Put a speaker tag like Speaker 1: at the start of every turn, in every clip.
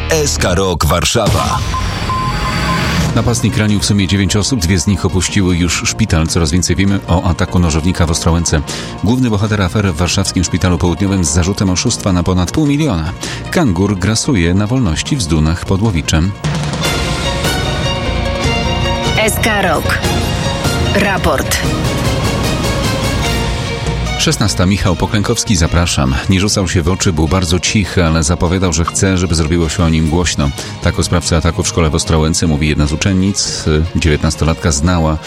Speaker 1: SK Rok Warszawa.
Speaker 2: Napastnik ranił w sumie 9 osób, 2 z nich opuściły już szpital. Coraz więcej wiemy o ataku nożownika w Ostrołęce. Główny bohater afery w warszawskim szpitalu południowym z zarzutem oszustwa na ponad 500 000. Kangur grasuje na wolności w Zdunach pod Łowiczem.
Speaker 3: SK Rok. Raport.
Speaker 2: 16. Michał Poklękowski, zapraszam. Nie rzucał się w oczy, był bardzo cichy, ale zapowiadał, że chce, żeby zrobiło się o nim głośno. Tak o sprawcy ataku w szkole w Ostrołęce mówi jedna z uczennic. 19-latka znała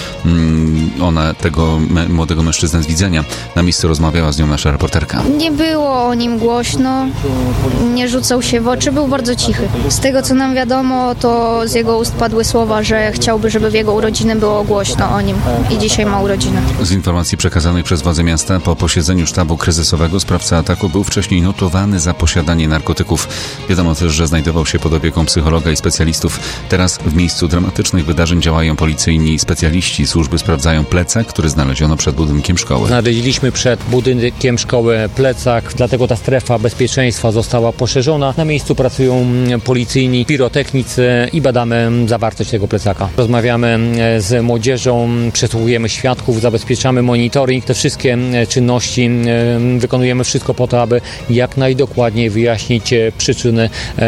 Speaker 2: ona tego młodego mężczyznę z widzenia. Na miejscu rozmawiała z nią nasza reporterka.
Speaker 4: Nie było o nim głośno, nie rzucał się w oczy, był bardzo cichy. Z tego co nam wiadomo, to z jego ust padły słowa, że chciałby, żeby w jego urodziny było głośno o nim i dzisiaj ma urodziny.
Speaker 2: Z informacji przekazanych przez władze miasta po posiedzeniu sztabu kryzysowego sprawca ataku był wcześniej notowany za posiadanie narkotyków. Wiadomo też, że znajdował się pod opieką psychologa i specjalistów. Teraz w miejscu dramatycznych wydarzeń działają policyjni specjaliści. Służby sprawdzają plecak, który znaleziono przed budynkiem szkoły.
Speaker 5: Znaleźliśmy przed budynkiem szkoły plecak, dlatego ta strefa bezpieczeństwa została poszerzona. Na miejscu pracują policyjni, pirotechnicy i badamy zawartość tego plecaka. Rozmawiamy z młodzieżą, przesłuchujemy świadków, zabezpieczamy monitoring. Te wszystkie czynności wykonujemy wszystko po to, aby jak najdokładniej wyjaśnić przyczyny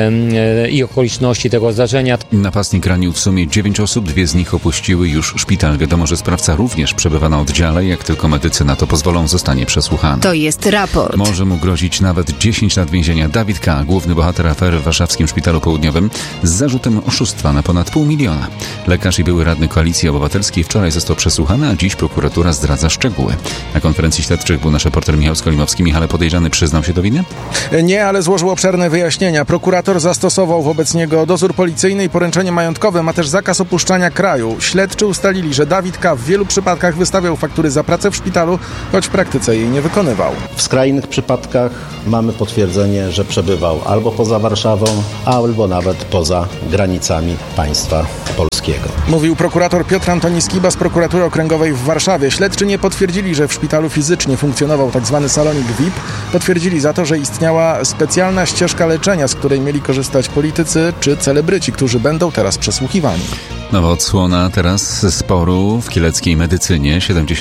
Speaker 5: i okoliczności tego zdarzenia.
Speaker 2: Napastnik ranił w sumie 9 osób, 2 z nich opuściły już szpital. Wiadomo, że sprawca również przebywa na oddziale. Jak tylko medycy na to pozwolą, zostanie przesłuchany.
Speaker 3: To jest raport.
Speaker 2: Może mu grozić nawet 10 lat więzienia. Dawid K., główny bohater afery w warszawskim szpitalu południowym z zarzutem oszustwa na ponad 500 000. Lekarz i były radny Koalicji Obywatelskiej wczoraj został przesłuchany, a dziś prokuratura zdradza szczegóły. Na konferencji śledczych był nasz reporter Michał Skolimowski. Michale, podejrzany przyznał się do winy?
Speaker 6: Nie, ale złożył obszerne wyjaśnienia. Prokurator zastosował wobec niego dozór policyjny i poręczenie majątkowe. Ma też zakaz opuszczania kraju. Śledczy ustalili, że Dawid K. w wielu przypadkach wystawiał faktury za pracę w szpitalu, choć w praktyce jej nie wykonywał.
Speaker 7: W skrajnych przypadkach mamy potwierdzenie, że przebywał albo poza Warszawą, albo nawet poza granicami państwa polskiego.
Speaker 6: Mówił prokurator Piotr Antoni Skiba z prokuratury okręgowej w Warszawie. Śledczy nie potwierdzili, że w szpitalu fizycznie funkcjonował tzw. salonik VIP. Potwierdzili za to, że istniała specjalna ścieżka leczenia, z której mieli korzystać politycy czy celebryci, którzy będą teraz przesłuchiwani.
Speaker 2: Nowa odsłona teraz sporu w kieleckiej medycynie.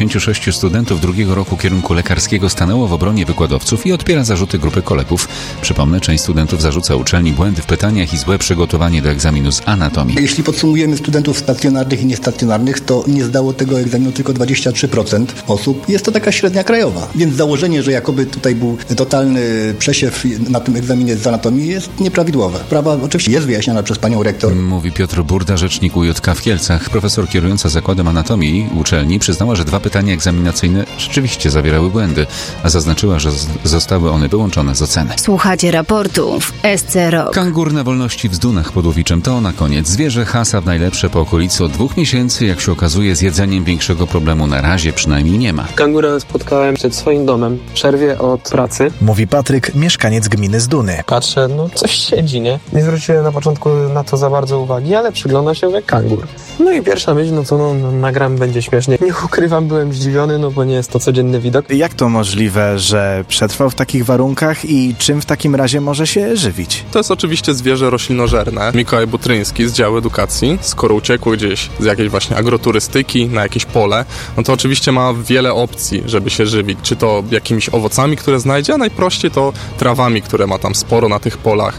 Speaker 2: 76 studentów drugiego roku kierunku lekarskiego stanęło w obronie wykładowców i odpiera zarzuty grupy kolegów. Przypomnę, część studentów zarzuca uczelni błędy w pytaniach i złe przygotowanie do egzaminu z anatomii.
Speaker 8: Jeśli podsumujemy studentów stacjonarnych i niestacjonarnych, to nie zdało tego egzaminu tylko 23% osób. Jest to taka średnia krajowa. Więc założenie, że jakoby tutaj był totalny przesiew na tym egzaminie z anatomii jest nieprawidłowe. Sprawa oczywiście jest wyjaśniana przez panią rektor.
Speaker 2: Mówi Piotr Burda, rzecznik UJK w Kielcach. Profesor kierująca zakładem anatomii uczelni przyznała, że 2 pytania egzaminacyjne rzeczywiście zawierały błędy, a zaznaczyła, że zostały one wyłączone z oceny.
Speaker 3: Słuchacie raportu w SC Rok.
Speaker 2: Kangur na wolności w Zdunach pod Łowiczem. To na koniec. Zwierzę hasa w najlepsze po okolicy od 2 miesięcy. Jak się okazuje, z jedzeniem większego problemu na razie przynajmniej nie ma.
Speaker 9: Kangura spotkałem przed swoim domem w przerwie od pracy.
Speaker 10: Mówi Patryk, mieszkaniec gminy Zduny.
Speaker 9: Patrzę, coś siedzi, nie? Nie zwróciłem na początku na to za bardzo uwagi, ale przygląda się jak kangur. No i pierwsza myśl, nagram, będzie śmiesznie. Nie ukrywam, byłem zdziwiony, bo nie jest to codzienny widok.
Speaker 10: Jak to możliwe, że przetrwał w takich warunkach i czym w takim razie może się żywić?
Speaker 11: To jest oczywiście zwierzę roślinożerne. Mikołaj Butryński z działu edukacji, skoro uciekł gdzieś z jakiejś właśnie agroturystyki na jakieś pole, to oczywiście ma wiele opcji, żeby się żywić. Czy to jakimiś owocami, które znajdzie, a najprościej to trawami, które ma tam sporo na tych polach.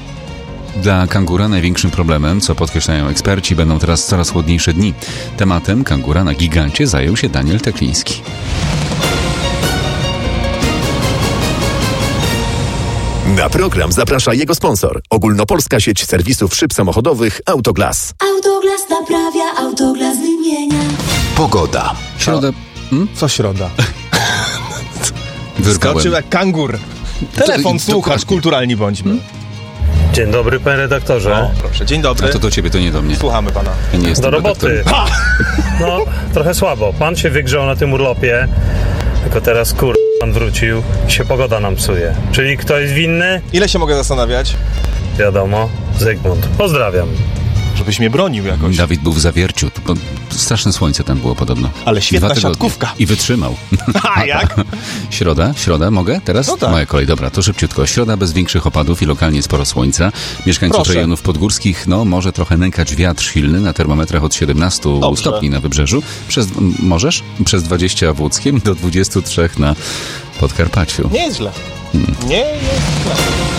Speaker 2: Dla kangura największym problemem, co podkreślają eksperci, będą teraz coraz chłodniejsze dni. Tematem kangura na gigancie zajął się Daniel Tekliński.
Speaker 1: Na program zaprasza jego sponsor. Ogólnopolska sieć serwisów szyb samochodowych Autoglas.
Speaker 12: Autoglas naprawia, Autoglas wymienia.
Speaker 1: Pogoda.
Speaker 2: Środa.
Speaker 10: Co środa?
Speaker 2: Skoczył
Speaker 10: jak kangur. Telefon słuchasz, kulturalni bądźmy.
Speaker 13: Dzień dobry, panie redaktorze.
Speaker 10: O, proszę, dzień dobry.
Speaker 2: A to do ciebie, to nie do mnie.
Speaker 10: Słuchamy pana.
Speaker 2: Ja nie jestem
Speaker 13: do roboty. Trochę słabo. Pan się wygrzał na tym urlopie, tylko teraz pan wrócił i się pogoda nam psuje. Czyli kto jest winny?
Speaker 10: Ile się mogę zastanawiać?
Speaker 13: Wiadomo, Zygmunt. Pozdrawiam.
Speaker 14: żebyś mnie bronił jakoś.
Speaker 2: Dawid był w Zawierciu, bo straszne słońce tam było podobno.
Speaker 14: Ale świetna siatkówka.
Speaker 2: I wytrzymał.
Speaker 14: A jak?
Speaker 2: Środa, mogę teraz?
Speaker 14: No tak.
Speaker 2: Moja kolej, dobra, to szybciutko. Środa bez większych opadów i lokalnie sporo słońca. Mieszkańców rejonów podgórskich, może trochę nękać wiatr silny na termometrach od 17 stopni na wybrzeżu. Przez 20 w Łódzkiem do 23 na Podkarpaciu.
Speaker 14: Nie jest źle. Nie jest źle.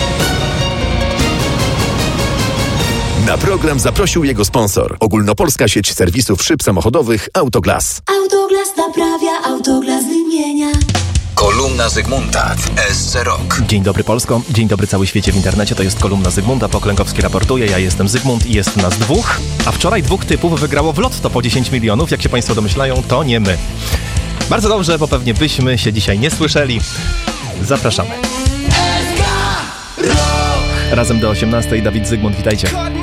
Speaker 1: Na program zaprosił jego sponsor. Ogólnopolska sieć serwisów szyb samochodowych Autoglas.
Speaker 12: Autoglas naprawia, Autoglas wymienia.
Speaker 15: Kolumna Zygmunta w SC Rock.
Speaker 14: Dzień dobry Polsko, dzień dobry cały świecie w internecie. To jest kolumna Zygmunta, Poklękowski raportuje. Ja jestem Zygmunt i jest nas dwóch. A wczoraj 2 typów wygrało w lotto po 10 milionów. Jak się Państwo domyślają, to nie my. Bardzo dobrze, bo pewnie byśmy się dzisiaj nie słyszeli. Zapraszamy. Razem do 18:00 Dawid, Zygmunt, witajcie.